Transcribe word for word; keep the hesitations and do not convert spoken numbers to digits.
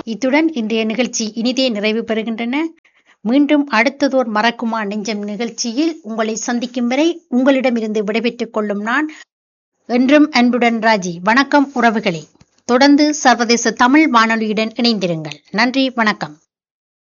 இத்துடன் இன்றைய நிகழ்ச்சி இனிதே நிறைவு பெறுகின்றன. மீண்டும் அடுத்ததோர் மறக்குமா நெஞ்சம் நிகழ்ச்சியில் உங்களை சந்திக்கும் வரை உங்களிடமிருந்து விடைபெற்றுக் கொள்ளும் நான் என்றும் அன்புடன் ராஜி. வணக்கம் உறவுகளே. தொடர்ந்து சர்வதேச தமிழ் வானொலியுடன் இணைந்திருங்கள். நன்றி, வணக்கம்.